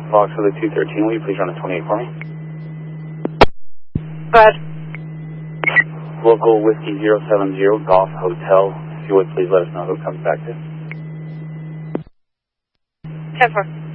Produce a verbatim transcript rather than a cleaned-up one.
Fox for the two thirteen, will you please run a twenty-eight for me? Go ahead. Local Whiskey zero seven zero, Golf Hotel. If you would, please let us know who it comes back to. ten four.